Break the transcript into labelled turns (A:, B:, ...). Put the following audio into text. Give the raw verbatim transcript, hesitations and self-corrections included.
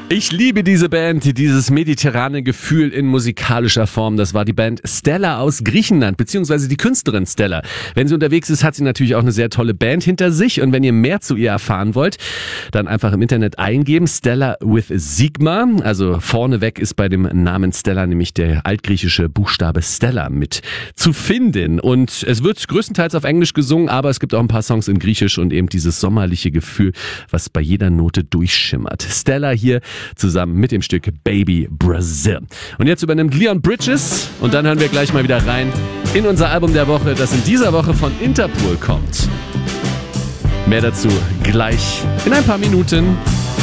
A: Ich liebe diese Band, dieses mediterrane Gefühl in musikalischer Form. Das war die Band Stella aus Griechenland, beziehungsweise die Künstlerin Stella. Wenn sie unterwegs ist, hat sie natürlich auch eine sehr tolle Band hinter sich. Und wenn ihr mehr zu ihr erfahren wollt, dann einfach im Internet eingeben. Stella with Sigma. Also vorneweg ist bei dem Namen Stella nämlich der altgriechische Buchstabe Stella mit zu finden. Und es wird größtenteils auf Englisch gesungen, aber es gibt auch ein paar Songs in Griechisch und eben dieses sommerliche Gefühl, was bei jeder Note durchschimmert. Stella hier zusammen mit dem Stück Baby Brazil. Und jetzt übernimmt Leon Bridges und dann hören wir gleich mal wieder rein in unser Album der Woche, das in dieser Woche von Interpol kommt. Mehr dazu gleich in ein paar Minuten.